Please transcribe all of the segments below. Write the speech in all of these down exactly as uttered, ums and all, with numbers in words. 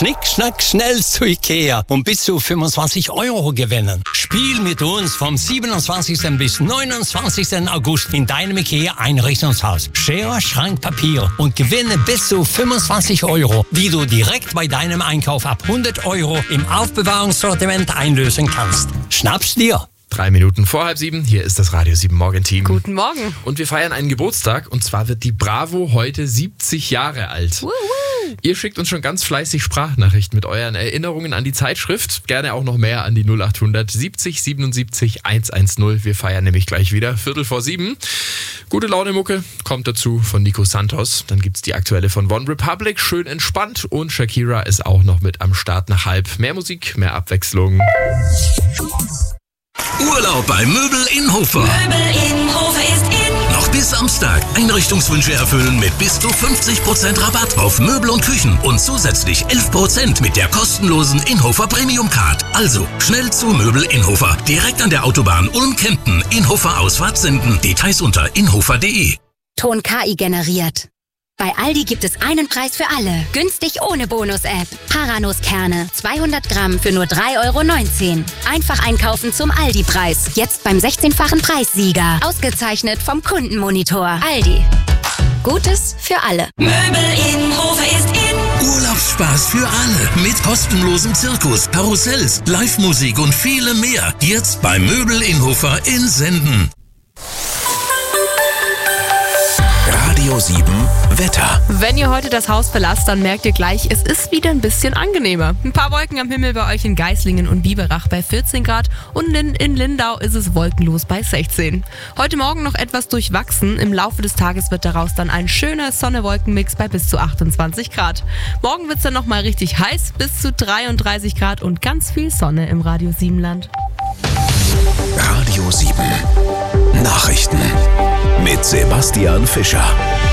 Schnick, schnack, schnell zu Ikea und bis zu fünfundzwanzig Euro gewinnen. Spiel mit uns vom siebenundzwanzigsten bis neunundzwanzigsten August in deinem Ikea-Einrichtungshaus. Schere, Schrank, Papier und gewinne bis zu fünfundzwanzig Euro, die du direkt bei deinem Einkauf ab hundert Euro im Aufbewahrungssortiment einlösen kannst. Schnapp's dir! Drei Minuten vor halb sieben, hier ist das Radio sieben Morgenteam. Guten Morgen. Und wir feiern einen Geburtstag und zwar wird die Bravo heute siebzig Jahre alt. Wuhu. Ihr schickt uns schon ganz fleißig Sprachnachrichten mit euren Erinnerungen an die Zeitschrift. Gerne auch noch mehr an die null achthundert siebzig siebenundsiebzig hundertzehn. Wir feiern nämlich gleich wieder, Viertel vor sieben. Gute Laune Mucke kommt dazu von Nico Santos. Dann gibt's die aktuelle von One Republic, schön entspannt. Und Shakira ist auch noch mit am Start nach halb. Mehr Musik, mehr Abwechslung. Urlaub bei Möbel in Hofer. Möbel in Hofer ist in. Noch bis Samstag. Einrichtungswünsche erfüllen mit bis zu fünfzig Prozent Rabatt auf Möbel und Küchen und zusätzlich elf Prozent mit der kostenlosen Inhofer Premium Card. Also schnell zu Möbel in Hofer. Direkt an der Autobahn Ulm-Kempten. Inhofer Ausfahrt senden. Details unter inhofer punkt de. Ton K I generiert. Bei Aldi gibt es einen Preis für alle. Günstig ohne Bonus-App. Paranuss-Kerne. zweihundert Gramm für nur drei Euro neunzehn. Einfach einkaufen zum Aldi-Preis. Jetzt beim sechzehnfachen Preissieger. Ausgezeichnet vom Kundenmonitor. Aldi. Gutes für alle. Möbel in Hofer ist in. Urlaubsspaß für alle. Mit kostenlosem Zirkus, Karussells, Live-Musik und vielem mehr. Jetzt bei Möbel in Hofer in Senden. Radio sieben Wetter. Wenn ihr heute das Haus verlasst, dann merkt ihr gleich, es ist wieder ein bisschen angenehmer. Ein paar Wolken am Himmel bei euch in Geislingen und Biberach bei vierzehn Grad und in, in Lindau ist es wolkenlos bei sechzehn. Heute Morgen noch etwas durchwachsen. Im Laufe des Tages wird daraus dann ein schöner Sonne-Wolken-Mix bei bis zu achtundzwanzig Grad. Morgen wird es dann nochmal richtig heiß, bis zu dreiunddreißig Grad und ganz viel Sonne im Radio sieben Land. Radio sieben Nachrichten mit Sebastian Fischer.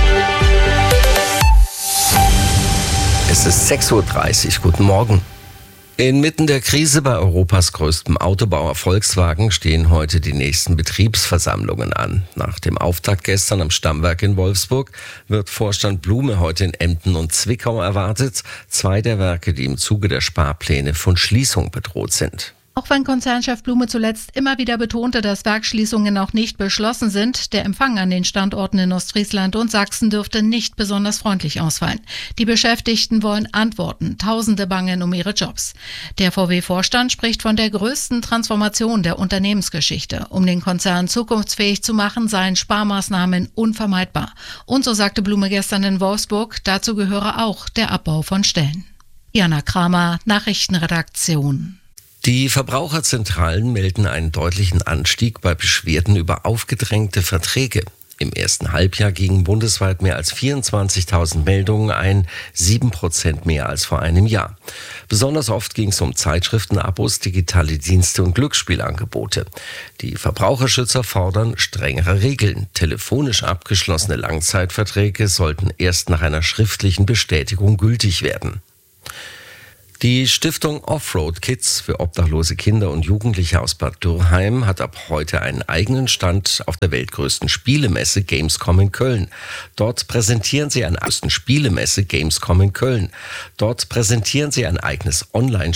Es ist sechs Uhr dreißig. Guten Morgen. Inmitten der Krise bei Europas größtem Autobauer Volkswagen stehen heute die nächsten Betriebsversammlungen an. Nach dem Auftakt gestern am Stammwerk in Wolfsburg wird Vorstand Blume heute in Emden und Zwickau erwartet. Zwei der Werke, die im Zuge der Sparpläne von Schließung bedroht sind. Auch wenn Konzernchef Blume zuletzt immer wieder betonte, dass Werksschließungen noch nicht beschlossen sind, der Empfang an den Standorten in Ostfriesland und Sachsen dürfte nicht besonders freundlich ausfallen. Die Beschäftigten wollen Antworten, Tausende bangen um ihre Jobs. Der V W-Vorstand spricht von der größten Transformation der Unternehmensgeschichte. Um den Konzern zukunftsfähig zu machen, seien Sparmaßnahmen unvermeidbar. Und so sagte Blume gestern in Wolfsburg, dazu gehöre auch der Abbau von Stellen. Jana Kramer, Nachrichtenredaktion. Die Verbraucherzentralen melden einen deutlichen Anstieg bei Beschwerden über aufgedrängte Verträge. Im ersten Halbjahr gingen bundesweit mehr als vierundzwanzigtausend Meldungen ein, sieben Prozent mehr als vor einem Jahr. Besonders oft ging es um Zeitschriftenabos, digitale Dienste und Glücksspielangebote. Die Verbraucherschützer fordern strengere Regeln. Telefonisch abgeschlossene Langzeitverträge sollten erst nach einer schriftlichen Bestätigung gültig werden. Die Stiftung Offroad Kids für obdachlose Kinder und Jugendliche aus Bad Dürrheim hat ab heute einen eigenen Stand auf der weltgrößten Spielemesse Gamescom in Köln. Dort präsentieren sie ein größten Spielemesse Gamescom in Köln. Dort präsentieren sie ein eigenes Online